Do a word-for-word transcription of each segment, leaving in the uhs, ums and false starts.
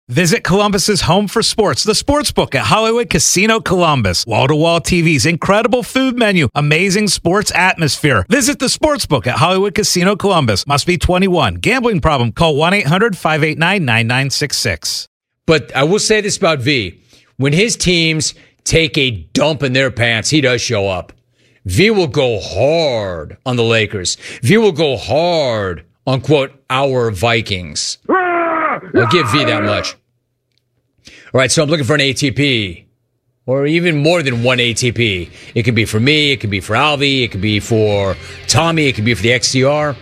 Visit Columbus's home for sports, the Sportsbook at Hollywood Casino Columbus. Wall-to-wall T Vs, incredible food menu, amazing sports atmosphere. Visit the Sportsbook at Hollywood Casino Columbus. Must be twenty-one. Gambling problem? Call one eight hundred five eight nine nine nine six six. But I will say this about V. When his teams take a dump in their pants, he does show up. V will go hard on the Lakers. V will go hard on, quote, our Vikings. I'll give V that much. All right, so I'm looking for an A T P, or even more than one A T P. It could be for me, it could be for Alvy, it could be for Tommy, it could be for the X C R.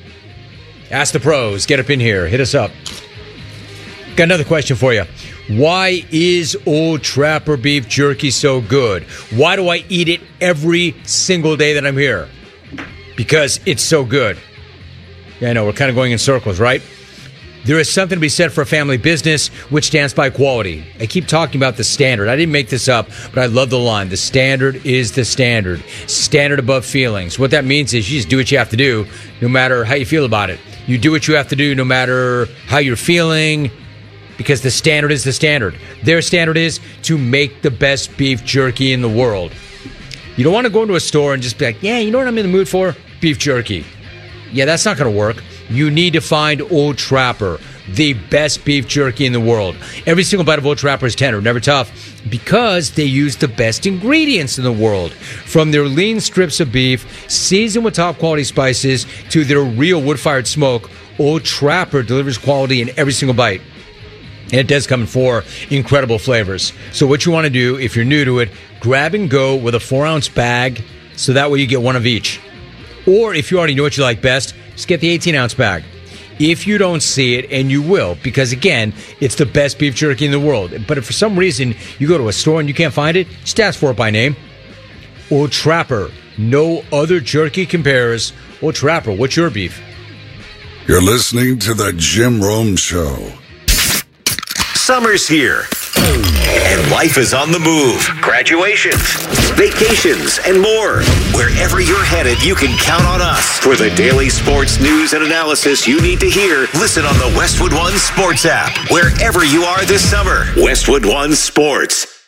Ask the pros. Get up in here. Hit us up. Got another question for you. Why is Old Trapper beef jerky so good? Why do I eat it every single day that I'm here? Because it's so good. Yeah, I know, we're kind of going in circles, right? There is something to be said for a family business which stands by quality. I keep talking about the standard. I didn't make this up, but I love the line. The standard is the standard. Standard above feelings. What that means is you just do what you have to do, no matter how you feel about it. You do what you have to do, no matter how you're feeling, because the standard is the standard. Their standard is to make the best beef jerky in the world. You don't want to go into a store and just be like, yeah, you know what I'm in the mood for? Beef jerky. Yeah, that's not going to work. You need to find Old Trapper, the best beef jerky in the world. Every single bite of Old Trapper is tender, never tough, because they use the best ingredients in the world. From their lean strips of beef, seasoned with top quality spices, to their real wood-fired smoke, Old Trapper delivers quality in every single bite. And it does come in four incredible flavors. So what you want to do, if you're new to it, grab and go with a four-ounce bag, so that way you get one of each. Or if you already know what you like best, just get the eighteen-ounce bag. If you don't see it, and you will, because again, it's the best beef jerky in the world. But if for some reason you go to a store and you can't find it, just ask for it by name. Old Trapper. No other jerky compares. Old Trapper, what's your beef? You're listening to the Jim Rome Show. Summer's here, and life is on the move. Graduations, vacations, and more. Wherever you're headed, you can count on us. For the daily sports news and analysis you need to hear, listen on the Westwood One Sports app. Wherever you are this summer, Westwood One Sports.